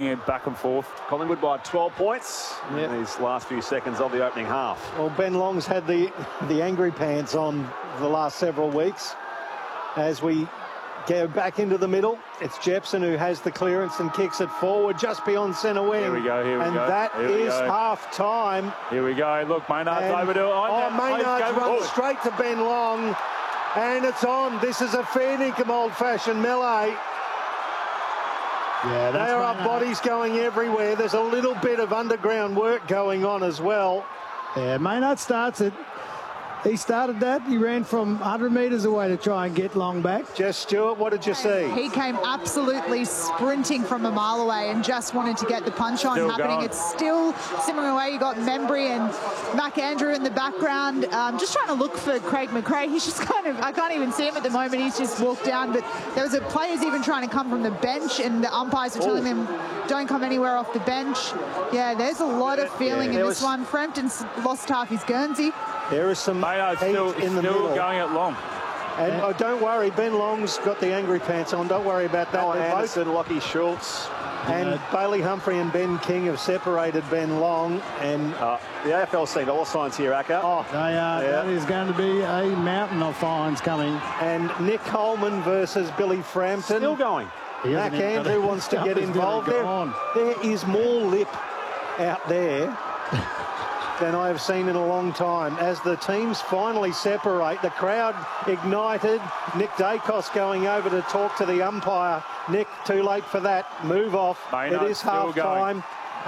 it back and forth. Collingwood by 12 points in these last few seconds of the opening half. Well, Ben Long's had the angry pants on the last several weeks. As we go back into the middle, it's Jepson who has the clearance and kicks it forward just beyond centre wing. Here we go, here we go. And that is half time. Here we go. Look, Maynard's over to it. Maynard's run straight to Ben Long. And it's on. This is a fair dinkum old-fashioned melee. Yeah, that's there are bodies going everywhere. There's a little bit of underground work going on as well. Yeah, Maynard starts it. He started that. He ran from 100 metres away to try and get Long back. Jess Stewart, what did you see? He came absolutely sprinting from a mile away and just wanted to get the punch on happening. Going. It's still simmering away. You got Membry and McAndrew in the background. Just trying to look for Craig McRae. He's just kind of, I can't even see him at the moment. He's just walked down. But there was players even trying to come from the bench, and the umpires were telling them, don't come anywhere off the bench. Yeah, there's a lot of feeling in this one. Frampton's lost half his Guernsey. There is some still in the middle. Going at Long. And don't worry, Ben Long's got the angry pants on. Don't worry about that. Anderson, Lockie Schultz. And Bailey Humphrey and Ben King have separated Ben Long. And the AFL's seen all signs here, Acker. They are. That is going to be a mountain of fines coming. And Nick Coleman versus Billy Frampton. Still going. McAndrew wants to get involved. There is more lip out there than I have seen in a long time. As the teams finally separate, the crowd ignited. Nick Dacos going over to talk to the umpire. Nick, too late for that. Move off. It is half time.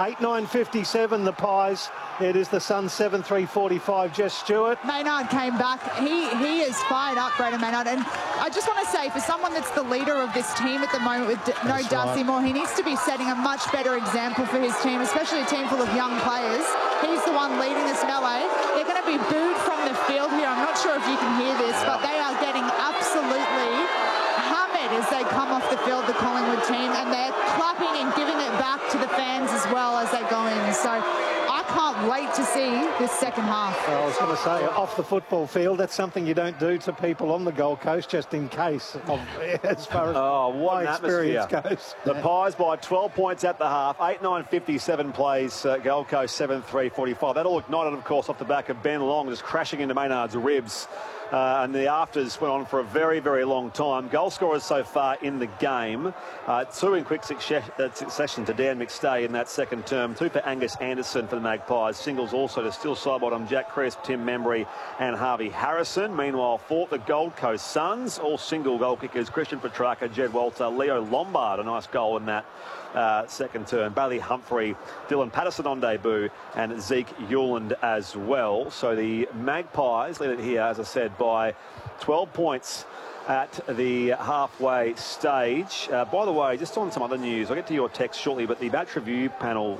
8:9:57, the Pies. It is the Suns 7:3:45. Jess Stewart. Maynard came back. He is fired up, Brayden Maynard. And I just want to say, for someone that's the leader of this team at the moment with Darcy Moore, he needs to be setting a much better example for his team, especially a team full of young players. He's the one leading this melee. They're going to be booed from the field here. I'm not sure if you can hear this, but they are getting absolutely hammered as they come off the field, the Collingwood team, and they're clapping and giving it back to the fans as well as they go in. So I can't wait to see this second half. I was going to say, off the football field, that's something you don't do to people on the Gold Coast, just in case, as far as what my experience goes. The Pies by 12 points at the half. 8:9:57 plays. Gold Coast 7:3:45. That all ignited, of course, off the back of Ben Long just crashing into Maynard's ribs. And the afters went on for a very, very long time. Goal scorers so far in the game. 2 in quick succession to Dan McStay in that second term. 2 for Angus Anderson for the Magpies. Singles also to Still Sidebottom, Jack Crisp, Tim Membry and Harvey Harrison. Meanwhile, for the Gold Coast Suns, all single goal kickers, Christian Petrarca, Jed Walter, Leo Lombard, a nice goal in that second term. Bailey Humphrey, Dylan Patterson on debut, and Zeke Hewland as well. So the Magpies lead it here, as I said, by 12 points at the halfway stage. By the way, just on some other news, I'll get to your text shortly, but the match review panel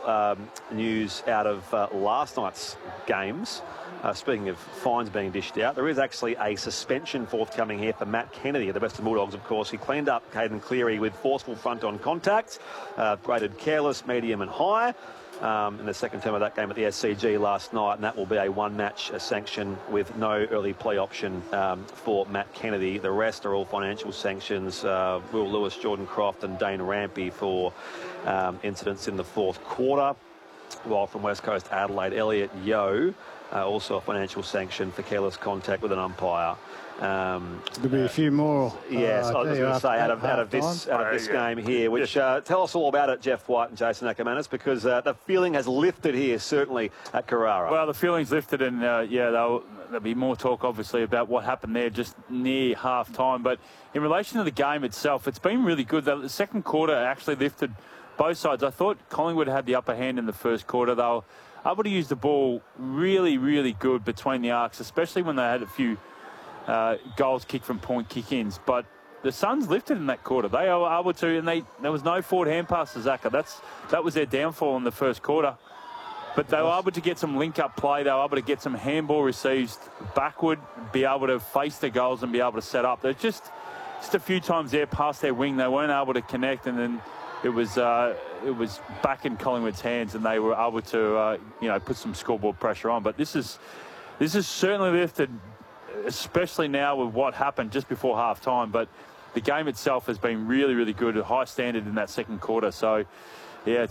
news out of last night's games. Speaking of fines being dished out, there is actually a suspension forthcoming here for Matt Kennedy of the Western Bulldogs, of course. He cleaned up Caden Cleary with forceful front-on contact, graded careless, medium and high in the second term of that game at the SCG last night, and that will be a one-match sanction with no early play option for Matt Kennedy. The rest are all financial sanctions. Will Lewis, Jordan Croft and Dane Rampy for incidents in the fourth quarter. While from West Coast Adelaide, Elliot Yeo, also a financial sanction for careless contact with an umpire. There'll be a few more. Yes, I was going to say out of this game here, which tell us all about it, Jeff White and Jason Ackermanis, because the feeling has lifted here, certainly at Carrara. Well, the feeling's lifted, and there'll be more talk, obviously, about what happened there just near half-time. But in relation to the game itself, it's been really good. The second quarter actually lifted both sides. I thought Collingwood had the upper hand in the first quarter. They were able to use the ball really, really good between the arcs, especially when they had a few goals kicked from point kick-ins. But the Suns lifted in that quarter. They were able to, and there was no forward hand pass to Zaka. That was their downfall in the first quarter. But they were able to get some link-up play. They were able to get some handball receives backward, be able to face the goals and be able to set up. There's just a few times there past their wing. They weren't able to connect, and then it was back in Collingwood's hands, and they were able to put some scoreboard pressure on. But this is certainly lifted, especially now with what happened just before half time. But the game itself has been really, really good, a high standard in that second quarter. So yeah,